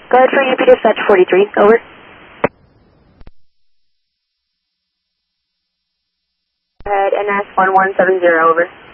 Go ahead for UP Dispatch 43, over. Go ahead, NS 1170, over.